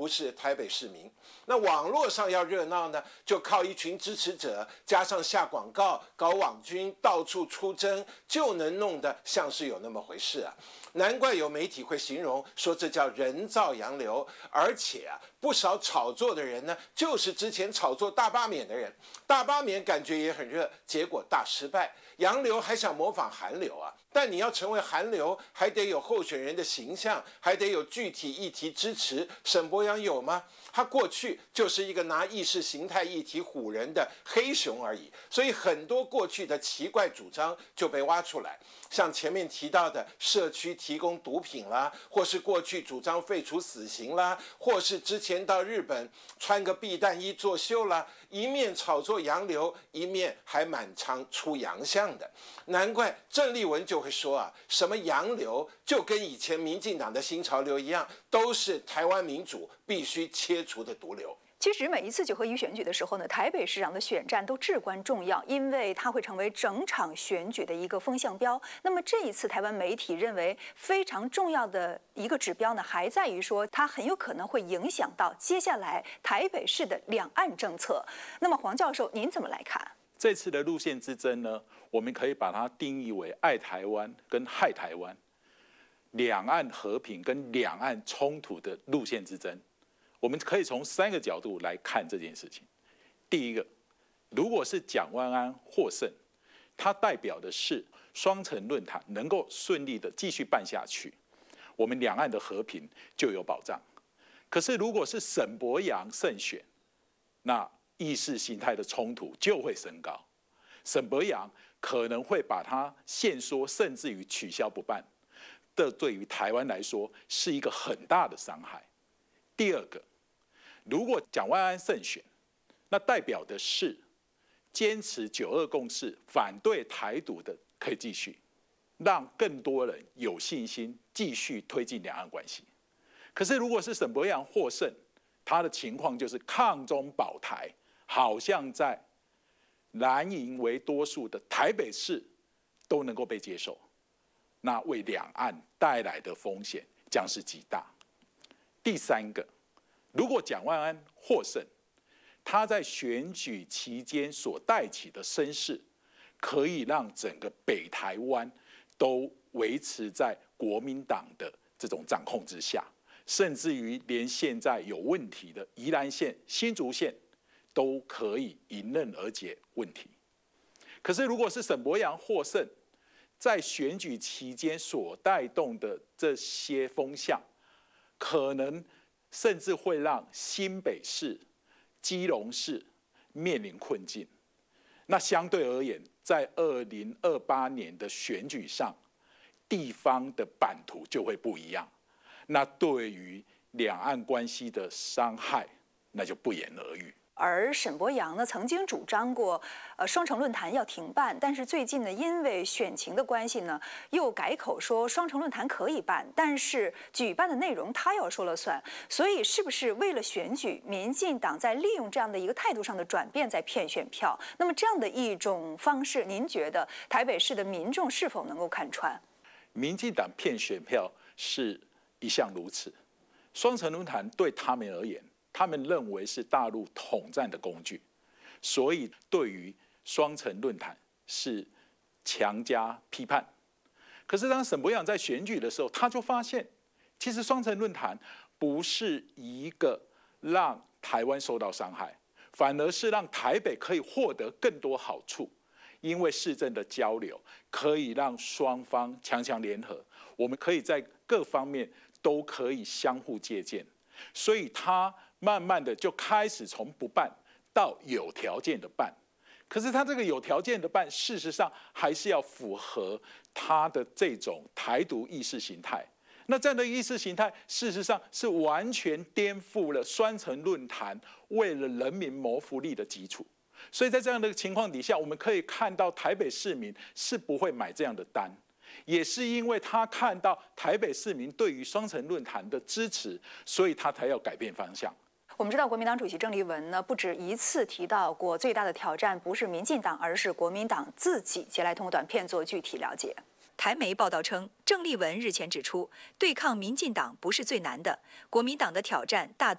是台北市民。那网络上要热闹呢，就靠一群支持者，加上下广告、搞网军，到处出征，就能弄得像是有那么回事啊。难怪有媒体会形容说这叫人造洋流，而且不少炒作的人呢，就是之前炒作大罢免的人。大罢免感觉也很热，结果大失败。洋流还想模仿韩流啊，但你要成为韩流，还得有候选人的形象，还得有具体议题支持。沈伯洋有吗？他过去就是一个拿意识形态议题唬人的黑熊而已，所以很多过去的奇怪主张就被挖出来，像前面提到的社区提供毒品啦，或是过去主张废除死刑啦，或是之前到日本穿个避弹衣作秀啦，一面炒作洋流，一面还满常出洋相的。难怪郑丽文就会说啊，什么洋流就跟以前民进党的新潮流一样，都是台湾民主必须切除的毒瘤。 其实每一次9合1选举的时候呢，台北市长的选战都至关重要，因为它会成为整场选举的一个风向标。那么这一次，台湾媒体认为非常重要的一个指标呢，还在于说它很有可能会影响到接下来台北市的两岸政策。那么黄教授，您怎么来看？ 这次的路线之争呢，我们可以把它定义为爱台湾跟害台湾，两岸和平跟两岸冲突的路线之争。我们可以从3个角度来看这件事情。第一个，如果是蒋万安获胜，它代表的是双城论坛能够顺利的继续办下去，我们两岸的和平就有保障。可是如果是沈伯洋胜选，那意识形态的冲突就会升高，沈伯洋可能会把它限缩，甚至于取消不办，这对于台湾来说是一个很大的伤害。第二个，如果蒋万安胜选，那代表的是坚持9·2共识、反对台独的可以继续，让更多人有信心继续推进两岸关系。可是如果是沈伯洋获胜，他的情况就是抗中保台，好像在蓝营为多数的台北市都能够被接受，那为两岸带来的风险将是极大。第3个，如果蒋万安获胜，他在选举期间所带起的声势，可以让整个北台湾都维持在国民党的这种掌控之下，甚至于连现在有问题的宜兰县、新竹县都可以迎刃而解问题。可是如果是沈伯洋获胜，在选举期间所带动的这些风向，可能甚至会让新北市、基隆市面临困境。那相对而言，在2028年的选举上，地方的版图就会不一样。那对于两岸关系的伤害，那就不言而喻。 而沈伯洋呢，曾经主张过，双城论坛要停办，但是最近呢，因为选情的关系呢，又改口说双城论坛可以办，但是举办的内容他要说了算。所以，是不是为了选举，民进党在利用这样的一个态度上的转变，在骗选票？那么这样的一种方式，您觉得台北市的民众是否能够看穿？ 民进党骗选票是一向如此，双城论坛对他们而言，他们认为是大陆统战的工具，所以对于双城论坛是强加批判。可是当沈伯洋在选举的时候，他就发现，其实双城论坛不是一个让台湾受到伤害，反而是让台北可以获得更多好处。因为市政的交流可以让双方强强联合，我们可以在各方面都可以相互借鉴，所以他慢慢的就开始从不办到有条件的办。可是他这个有条件的办，事实上还是要符合他的这种台独意识形态。那这样的意识形态，事实上是完全颠覆了双城论坛为了人民谋福利的基础。所以在这样的情况底下，我们可以看到台北市民是不会买这样的单，也是因为他看到台北市民对于双城论坛的支持，所以他才要改变方向。 我们知道，国民党主席郑丽文呢，不止一次提到过，最大的挑战不是民进党，而是国民党自己。接下来通过短片做具体了解。台媒报道称，郑丽文日前指出，对抗民进党不是最难的，国民党的挑战大多